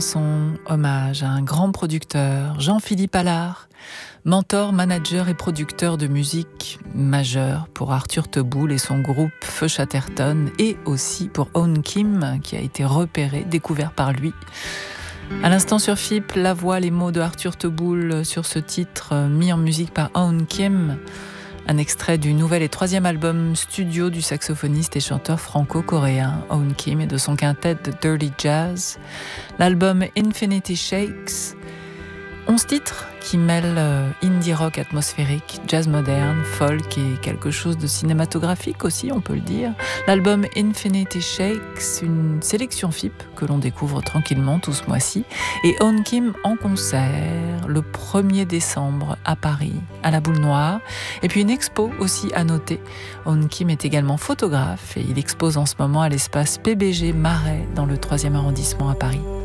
Son hommage à un grand producteur, Jean-Philippe Allard, mentor, manager et producteur de musique majeur pour Arthur Teboul et son groupe Feu Chatterton, et aussi pour Own Kim, qui a été repéré, découvert par lui. À l'instant sur FIP, la voix, les mots de Arthur Teboul sur ce titre mis en musique par Own Kim, un extrait du nouvel et troisième album studio du saxophoniste et chanteur franco-coréen Own Kim et de son quintet de Dirty Jazz, l'album Infinity Shakes. 11 titres qui mêlent indie rock atmosphérique, jazz moderne, folk et quelque chose de cinématographique aussi, on peut le dire. L'album Infinity Shakes, une sélection FIP que l'on découvre tranquillement tout ce mois-ci. Et Own Kim en concert le 1er décembre à Paris, à la Boule Noire. Et puis une expo aussi à noter. Own Kim est également photographe et il expose en ce moment à l'espace PBG Marais dans le 3e arrondissement à Paris.